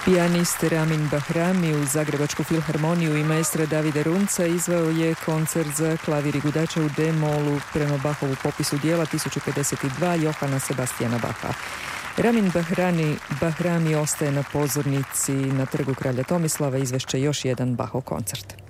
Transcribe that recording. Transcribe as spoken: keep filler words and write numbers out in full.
Pijanist Ramin Bahrami u Zagrebačku filharmoniju i maestra Davida Runca izveo je koncert za klavir i gudače u D-molu prema Bachovu popisu dijela tisuću pedeset dva Johana Sebastijana Bacha. Ramin Bahrami, Bahrami ostaje na pozornici na Trgu kralja Tomislava, izvešće još jedan Bachov koncert.